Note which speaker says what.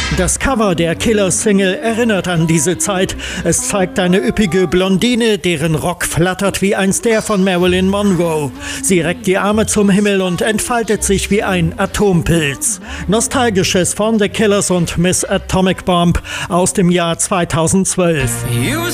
Speaker 1: Das Cover der Killers-Single erinnert an diese Zeit. Es zeigt eine üppige Blondine, deren Rock flattert wie einst der von Marilyn Monroe. Sie reckt die Arme zum Himmel und entfaltet sich wie ein Atompilz. Nostalgisches von The Killers und Miss Atomic Bomb aus dem Jahr 2012.